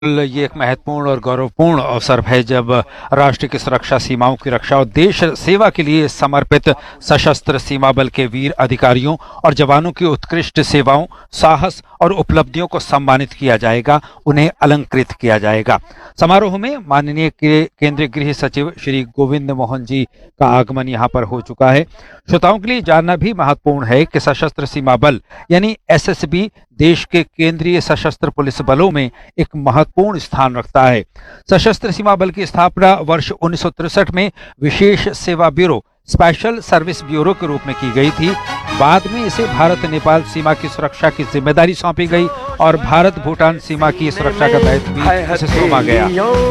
ये एक महत्वपूर्ण और गौरवपूर्ण अवसर है जब राष्ट्र की सुरक्षा, सीमाओं की रक्षा और देश सेवा के लिए समर्पित सशस्त्र सीमा बल के वीर अधिकारियों और जवानों की उत्कृष्ट सेवाओं, साहस और उपलब्धियों को सम्मानित किया जाएगा, उन्हें अलंकृत किया जाएगा। समारोह में माननीय केंद्रीय गृह सचिव श्री गोविंद मोहन जी का आगमन यहाँ पर हो चुका है। श्रोताओं के लिए जानना भी महत्वपूर्ण है कि सशस्त्र सीमा बल यानी एसएसबी देश के केंद्रीय सशस्त्र पुलिस बलों में एक महत्वपूर्ण स्थान रखता है। सशस्त्र सीमा बल की स्थापना वर्ष 1963 में विशेष सेवा ब्यूरो, स्पेशल सर्विस ब्यूरो के रूप में की गई थी। बाद में इसे भारत नेपाल सीमा की सुरक्षा की जिम्मेदारी सौंपी गई और भारत भूटान सीमा की सुरक्षा का दायित्व भी इसे सौंपा गया।